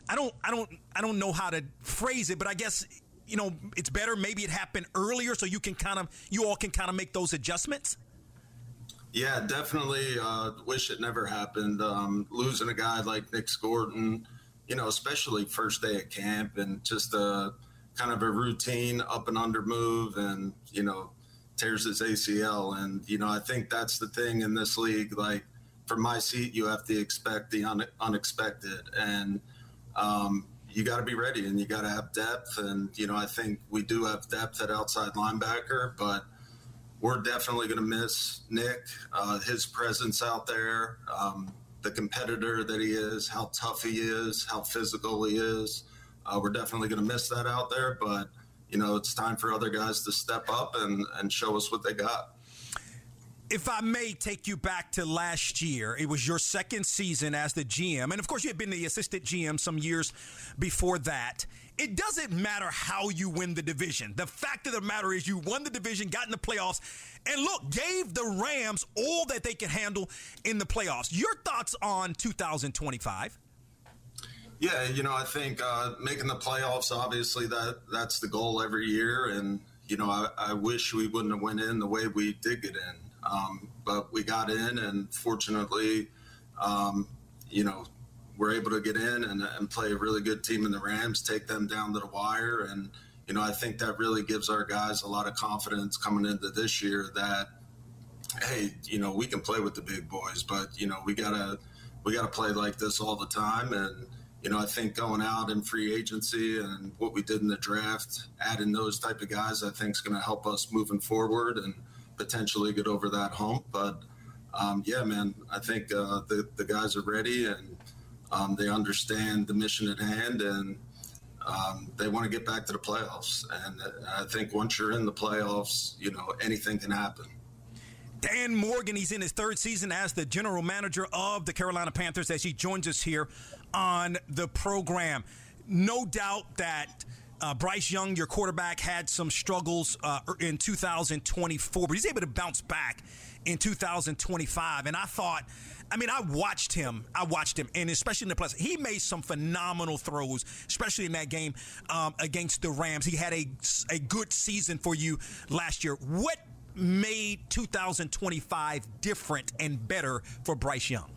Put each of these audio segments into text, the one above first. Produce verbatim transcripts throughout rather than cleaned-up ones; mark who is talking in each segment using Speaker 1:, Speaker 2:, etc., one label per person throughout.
Speaker 1: I don't, I don't, I don't know how to phrase it, but I guess, you know, it's better. Maybe it happened earlier so you can kind of, you all can kind of make those adjustments.
Speaker 2: Yeah, definitely. Uh, wish it never happened. Um, losing a guy like Nick Gordon, you know, especially first day at camp and just a kind of a routine up and under move and, you know, tears his A C L. And, you know, I think that's the thing in this league. Like, from my seat, you have to expect the un- unexpected. And um, you got to be ready and you got to have depth. And, you know, I think we do have depth at outside linebacker, but we're definitely going to miss Nick, uh, his presence out there, um, the competitor that he is, how tough he is, how physical he is. Uh, we're definitely going to miss that out there, but, you know, it's time for other guys to step up and, and show us what they got.
Speaker 1: If I may take you back to last year, it was your second season as the G M. And, of course, you had been the assistant G M some years before that. It doesn't matter how you win the division. The fact of the matter is you won the division, got in the playoffs, and, look, gave the Rams all that they could handle in the playoffs. Your thoughts on two thousand twenty-five?
Speaker 2: Yeah, you know, I think uh, making the playoffs, obviously, that that's the goal every year. And, you know, I, I wish we wouldn't have went in the way we did get in. Um, but we got in, and fortunately, um, you know, we're able to get in and, and play a really good team in the Rams, take them down to the wire. And, you know, I think that really gives our guys a lot of confidence coming into this year that, hey, you know, we can play with the big boys, but, you know, we gotta, we gotta play like this all the time. And, you know, I think going out in free agency and what we did in the draft, adding those type of guys, I think is going to help us moving forward and potentially get over that hump. But um, yeah, man, I think uh, the, the guys are ready and um, they understand the mission at hand and um, they want to get back to the playoffs. And I think once you're in the playoffs, you know, anything can happen.
Speaker 1: Dan Morgan, he's in his third season as the general manager of the Carolina Panthers as he joins us here on the program. No doubt that Uh, Bryce Young, your quarterback, had some struggles uh, in two thousand twenty-four, but he's able to bounce back in two thousand twenty-five. And I thought, I mean, I watched him. I watched him, and especially in the playoffs, he made some phenomenal throws, especially in that game um, against the Rams. He had a, a good season for you last year. What made two thousand twenty-five different and better for Bryce Young?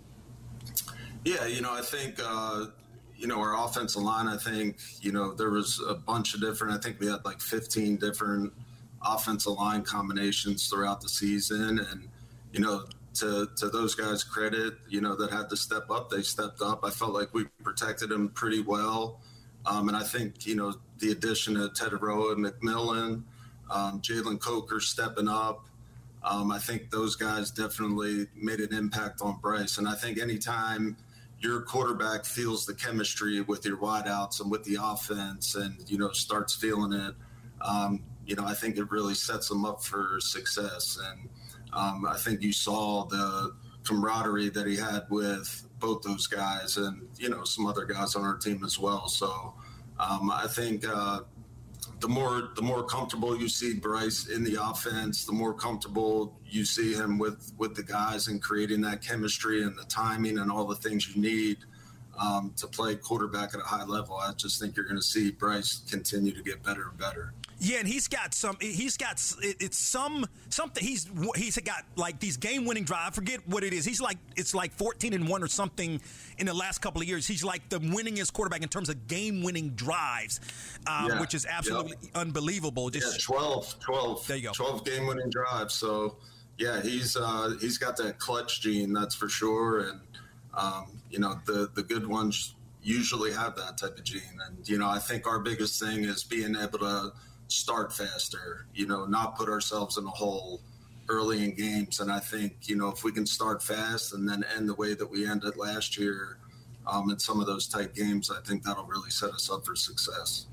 Speaker 2: Yeah, you know, I think uh, – you know, our offensive line, I think, you know, there was a bunch of different, I think we had like fifteen different offensive line combinations throughout the season. And, you know, to, to those guys' credit, you know, that had to step up, they stepped up. I felt like we protected them pretty well. Um, and I think, you know, the addition of Teteroa and McMillan, um, Jalen Coker stepping up, um, I think those guys definitely made an impact on Bryce. And I think anytime your quarterback feels the chemistry with your wideouts and with the offense and, you know, starts feeling it, um, you know, I think it really sets them up for success. And um, I think you saw the camaraderie that he had with both those guys and, you know, some other guys on our team as well. So um, I think uh, the more the more comfortable you see Bryce in the offense, the more comfortable you see him with, with the guys and creating that chemistry and the timing and all the things you need um, to play quarterback at a high level. I just think you're going to see Bryce continue to get better and better.
Speaker 1: Yeah, and he's got some. He's got it's some something. He's he's got like these game-winning drives. I forget what it is. He's like it's like fourteen and one or something in the last couple of years. He's like the winningest quarterback in terms of game-winning drives, um, yeah, which is absolutely yep. unbelievable.
Speaker 2: Just, yeah, twelve, twelve.
Speaker 1: There you go.
Speaker 2: twelve game-winning drives. So yeah, he's uh, he's got that clutch gene, that's for sure. And um, you know, the the good ones usually have that type of gene. And you know, I think our biggest thing is being able to start faster, you know, not put ourselves in a hole early in games. And I think, you know, if we can start fast and then end the way that we ended last year um, in some of those tight games, I think that'll really set us up for success.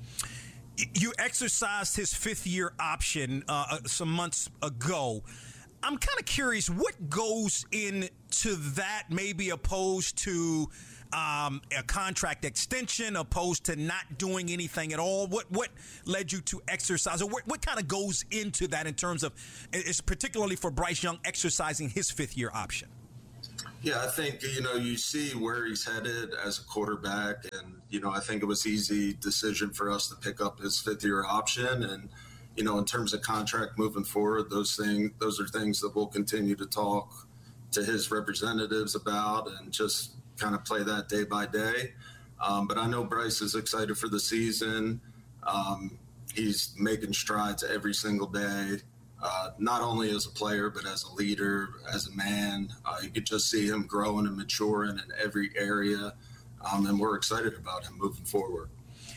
Speaker 1: You exercised his fifth year option uh, some months ago. I'm kind of curious what goes into that, maybe opposed to Um, a contract extension, opposed to not doing anything at all. What what led you to exercise, or what, what kind of goes into that in terms of, it's particularly for Bryce Young exercising his fifth year option?
Speaker 2: Yeah, I think, you know, you see where he's headed as a quarterback, and you know, I think it was an easy decision for us to pick up his fifth year option. And, you know, in terms of contract moving forward, those things, those are things that we'll continue to talk to his representatives about and just kind of play that day by day. Um, but I know Bryce is excited for the season. Um, he's making strides every single day, uh, not only as a player, but as a leader, as a man. Uh, you could just see him growing and maturing in every area. Um, and we're excited about him moving forward.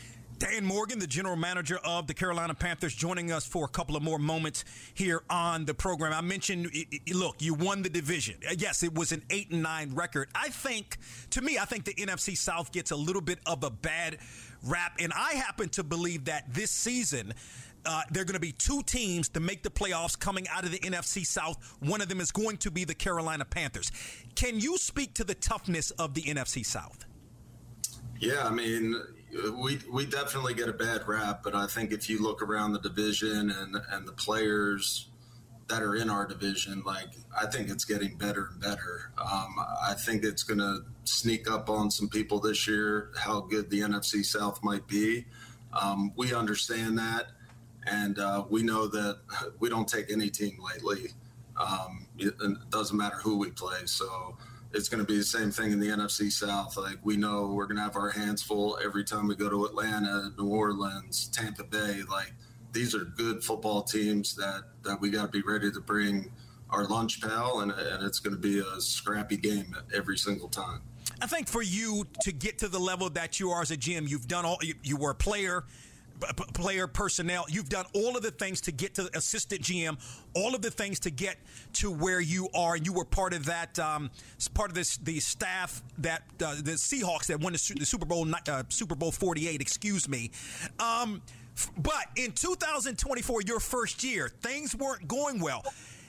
Speaker 1: Dan Morgan, the general manager of the Carolina Panthers, joining us for a couple of more moments here on the program. I mentioned, look, you won the division. Yes, it was an eight and nine record. I think, to me, I think the N F C South gets a little bit of a bad rap, and I happen to believe that this season uh, there are going to be two teams to make the playoffs coming out of the N F C South. One of them is going to be the Carolina Panthers. Can you speak to the toughness of the N F C South?
Speaker 2: Yeah, I mean, we we definitely get a bad rap, but I think if you look around the division and and the players that are in our division, like, I think it's getting better and better. Um, I think it's going to sneak up on some people this year, how good the N F C South might be. Um, we understand that, and uh, we know that we don't take any team lightly. Um, it, it doesn't matter who we play, so it's going to be the same thing in the N F C South. Like, we know we're going to have our hands full every time we go to Atlanta, New Orleans, Tampa Bay. Like, these are good football teams that, that we got to be ready to bring our lunch pail, and, and it's going to be a scrappy game every single time.
Speaker 1: I think for you to get to the level that you are as a G M, you've done all. You, you were a player. P- player personnel, you've done all of the things to get to assistant G M, all of the things to get to where you are. You were part of that, um, part of this the staff that uh, the Seahawks that won the, the Super Bowl, uh, Super Bowl forty-eight. Excuse me. Um, but in two thousand twenty-four, your first year, things weren't going well.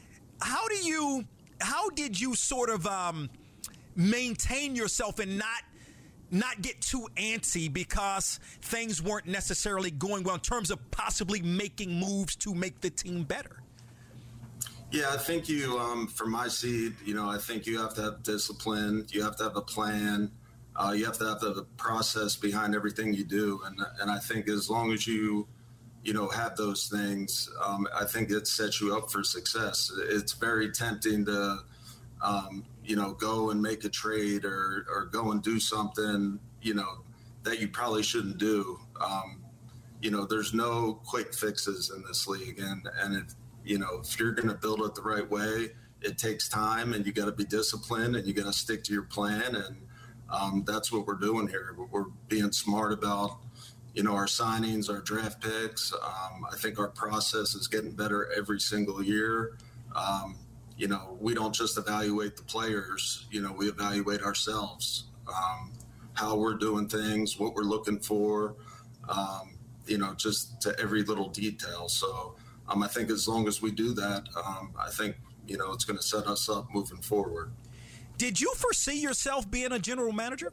Speaker 1: How do you? How did you sort of um, maintain yourself and not? not get too antsy because things weren't necessarily going well in terms of possibly making moves to make the team better?
Speaker 2: Yeah, I think you, um, from my seat, you know, I think you have to have discipline. You have to have a plan. Uh, you have to have the, the process behind everything you do. And and I think as long as you, you know, have those things, um, I think it sets you up for success. It's very tempting to, um, you know, go and make a trade or, or go and do something, you know, that you probably shouldn't do. Um, you know, there's no quick fixes in this league. And, and if, you know, if you're going to build it the right way, it takes time, and you got to be disciplined, and you got to stick to your plan. And um, that's what we're doing here. We're being smart about, you know, our signings, our draft picks. Um, I think our process is getting better every single year. Um, You know, we don't just evaluate the players, you know, we evaluate ourselves, um, how we're doing things, what we're looking for, um, you know, just to every little detail. So um, I think as long as we do that, um, I think, you know, it's going to set us up moving forward.
Speaker 1: Did you foresee yourself being a general manager?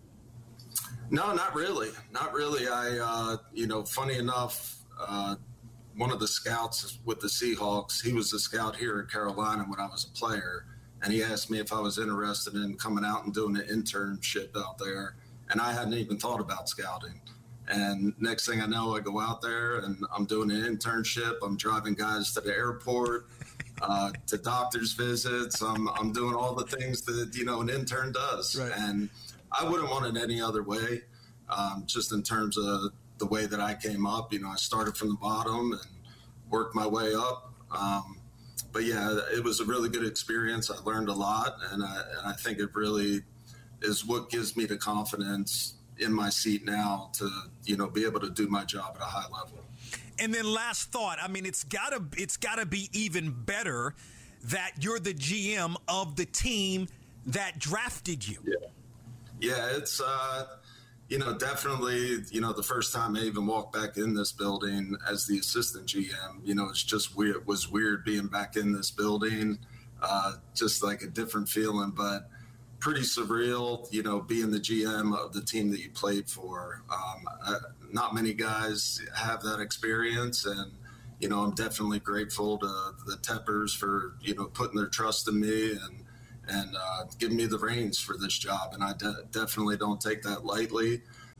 Speaker 2: No, not really. Not really. I, uh, you know, funny enough, uh, one of the scouts with the Seahawks, he was a scout here in Carolina when I was a player, and he asked me if I was interested in coming out and doing an internship out there, and I hadn't even thought about scouting. And next thing I know, I go out there and I'm doing an internship. I'm driving guys to the airport, uh, to doctor's visits. I'm, I'm doing all the things that, you know, an intern does.
Speaker 1: Right.
Speaker 2: And I wouldn't want it any other way, um, just in terms of the way that I came up. You know, I started from the bottom and worked my way up. Um, but yeah, it was a really good experience. I learned a lot, and I, and I think it really is what gives me the confidence in my seat now to, you know, be able to do my job at a high level.
Speaker 1: And then last thought, I mean, it's gotta, it's gotta be even better that you're the G M of the team that drafted you.
Speaker 2: Yeah. Yeah, it's, uh, you know, definitely, you know, the first time I even walked back in this building as the assistant G M, you know, it's just weird. It was weird being back in this building, uh, just like a different feeling, but pretty surreal, you know, being the G M of the team that you played for. Um, uh, not many guys have that experience, and, you know, I'm definitely grateful to the Teppers for, you know, putting their trust in me and, and uh, giving me the reins for this job. And I de- definitely don't take that lightly.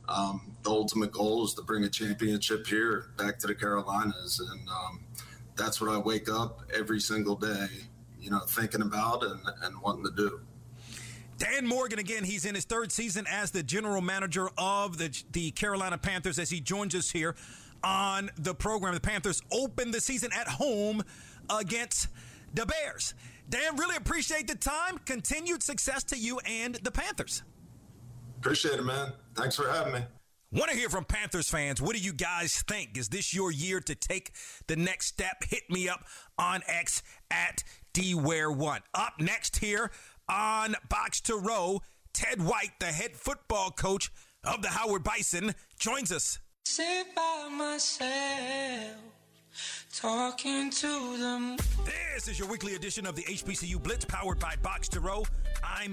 Speaker 2: um, the ultimate goal is to bring a championship here back to the Carolinas. And um, that's what I wake up every single day, you know, thinking about and, and wanting to do.
Speaker 1: Dan Morgan, again, he's in his third season as the general manager of the, the Carolina Panthers as he joins us here on the program. The Panthers open the season at home against the Bears. Dan, really appreciate the time. Continued success to you and the Panthers.
Speaker 2: Appreciate it, man. Thanks for having me.
Speaker 1: Want to hear from Panthers fans. What do you guys think? Is this your year to take the next step? Hit me up on X at D Ware one. Up next here on Box to Row, Ted White, the head football coach of the Howard Bison, joins us.
Speaker 3: Sit by myself, talking to them.
Speaker 1: This is your weekly edition of the H B C U Blitz, powered by Box to Row. I'm